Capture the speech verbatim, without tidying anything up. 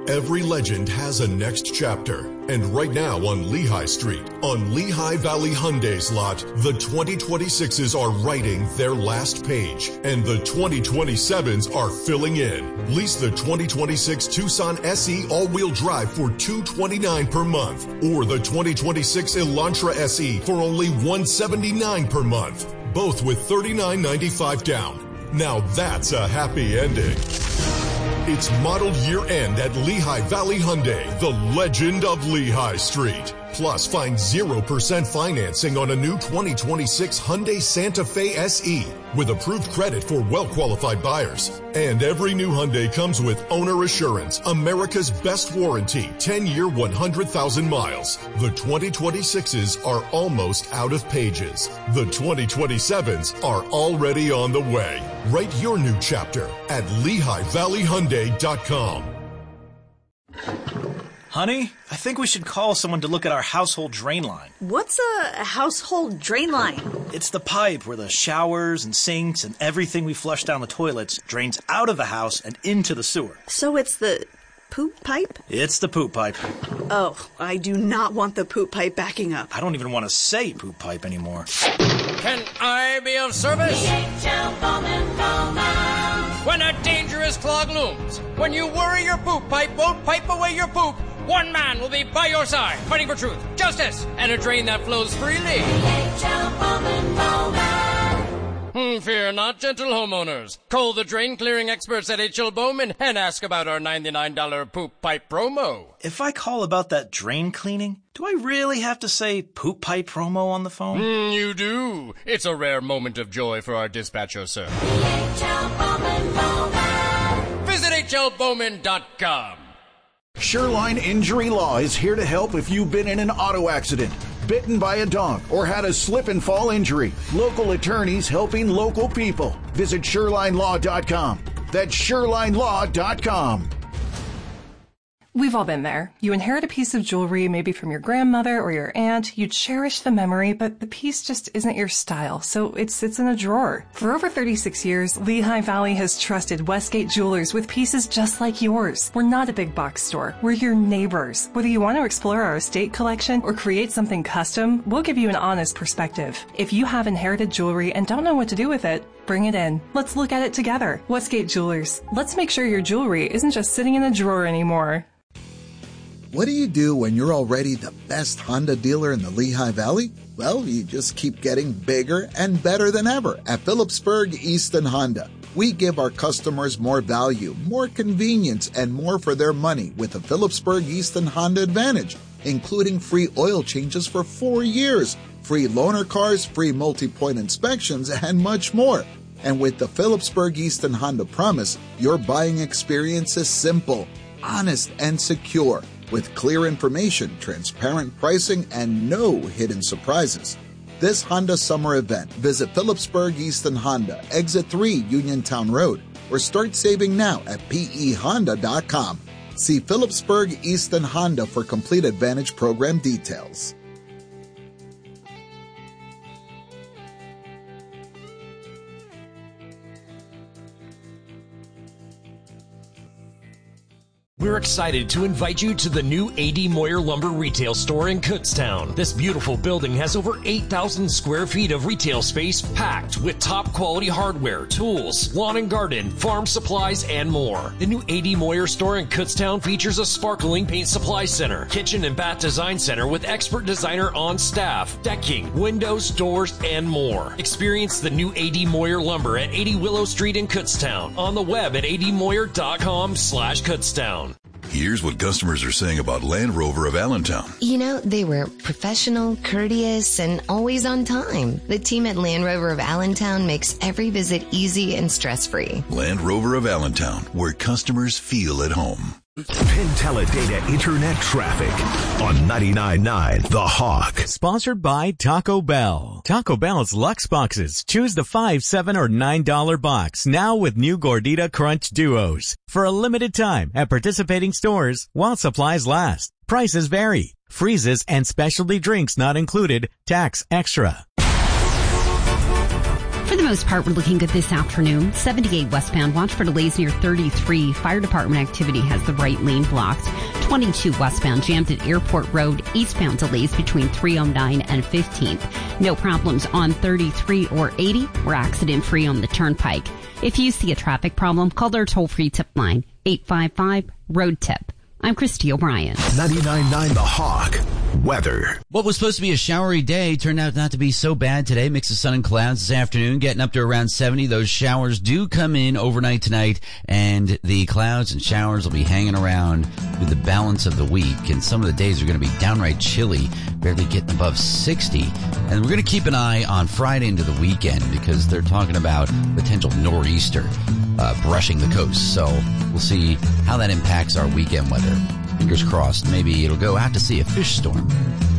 Every legend has a next chapter. And right now on Lehigh Street, on Lehigh Valley Hyundai's lot, the twenty twenty-sixes are writing their last page, and the twenty twenty-sevens are filling in. Lease the twenty twenty-six Tucson S E all-wheel drive for two hundred twenty-nine dollars per month, or the twenty twenty-six Elantra S E for only one hundred seventy-nine dollars per month, both with thirty-nine ninety-five down. Now that's a happy ending. It's model year end at Lehigh Valley Hyundai, the legend of Lehigh Street. Plus, find zero percent financing on a new twenty twenty-six Hyundai Santa Fe S E with approved credit for well-qualified buyers. And every new Hyundai comes with owner assurance, America's best warranty, ten-year, one hundred thousand miles. The twenty twenty-sixes are almost out of pages. The twenty twenty-sevens are already on the way. Write your new chapter at Lehigh Valley Hyundai dot com. Honey, I think we should call someone to look at our household drain line. What's a household drain line? It's the pipe where the showers and sinks and everything we flush down the toilets drains out of the house and into the sewer. So it's the poop pipe? It's the poop pipe. Oh, I do not want the poop pipe backing up. I don't even want to say poop pipe anymore. Can I be of service? D H L Bowman Bowman. When a dangerous clog looms, when you worry your poop pipe won't pipe away your poop, one man will be by your side, fighting for truth, justice, and a drain that flows freely. D H L Bowman Bowman. Hmm, fear not, gentle homeowners. Call the drain clearing experts at H L Bowman and ask about our ninety-nine dollars poop pipe promo. If I call about that drain cleaning, do I really have to say poop pipe promo on the phone? Mm, you do. It's a rare moment of joy for our dispatcher, sir. D H L Bowman Bowman. Visit H L Bowman dot com. Shoreline Injury Law is here to help if you've been in an auto accident, bitten by a dog, or had a slip and fall injury. Local attorneys helping local people. Visit shoreline law dot com. That's shoreline law dot com. We've all been there. You inherit a piece of jewelry, maybe from your grandmother or your aunt. You cherish the memory, but the piece just isn't your style, so it sits in a drawer. For over thirty-six years, Lehigh Valley has trusted Westgate Jewelers with pieces just like yours. We're not a big box store. We're your neighbors. Whether you want to explore our estate collection or create something custom, we'll give you an honest perspective. If you have inherited jewelry and don't know what to do with it, bring it in. Let's look at it together. Westgate Jewelers. Let's make sure your jewelry isn't just sitting in a drawer anymore. What do you do when you're already the best Honda dealer in the Lehigh Valley? Well, you just keep getting bigger and better than ever at Phillipsburg Easton Honda. We give our customers more value, more convenience, and more for their money with the Phillipsburg Easton Honda Advantage, including free oil changes for four years, free loaner cars, free multi-point inspections, and much more. And with the Phillipsburg Easton Honda Promise, your buying experience is simple, honest, and secure, with clear information, transparent pricing, and no hidden surprises. This Honda summer event, visit Phillipsburg Easton Honda, Exit three Uniontown Road, or start saving now at P E honda dot com. See Phillipsburg Easton Honda for complete Advantage program details. We're excited to invite you to the new A D Moyer Lumber retail store in Kutztown. This beautiful building has over eight thousand square feet of retail space packed with top quality hardware, tools, lawn and garden, farm supplies, and more. The new A D Moyer store in Kutztown features a sparkling paint supply center, kitchen and bath design center with expert designer on staff, decking, windows, doors, and more. Experience the new A D Moyer Lumber at eighty Willow Street in Kutztown. On the web at A D moyer dot com slash Kutztown. Here's what customers are saying about Land Rover of Allentown. You know, they were professional, courteous, and always on time. The team at Land Rover of Allentown makes every visit easy and stress-free. Land Rover of Allentown, where customers feel at home. Penteledata Internet Traffic on ninety-nine point nine The Hawk. Sponsored by Taco Bell. Taco Bell's Lux Boxes. Choose the five, seven, or nine dollar box now with new Gordita Crunch Duos. For a limited time at participating stores while supplies last. Prices vary. Freezes and specialty drinks not included. Tax extra. For the most part, we're looking good this afternoon. seventy-eight westbound. Watch for delays near thirty-three. Fire department activity has the right lane blocked. twenty-two westbound jammed at Airport Road. Eastbound delays between three oh nine and fifteenth. No problems on thirty-three or eighty. We're accident free on the Turnpike. If you see a traffic problem, call their toll-free tip line, eight five five, road tip. I'm Christy O'Brien. ninety-nine point nine The Hawk. Weather. What was supposed to be a showery day turned out not to be so bad today. Mix of sun and clouds this afternoon, getting up to around seventy. Those showers do come in overnight tonight, and the clouds and showers will be hanging around with the balance of the week. And some of the days are going to be downright chilly, barely getting above sixty. And we're going to keep an eye on Friday into the weekend because they're talking about potential nor'easter uh, brushing the coast. So we'll see how that impacts our weekend weather. Fingers crossed, maybe it'll go out to see a fish storm.